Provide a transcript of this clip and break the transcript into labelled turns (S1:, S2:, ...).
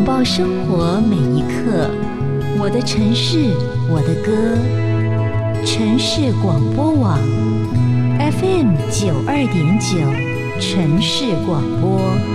S1: 抱生活每一刻，我的城市，我的歌。城市广播网 FM 92.9，城市广播。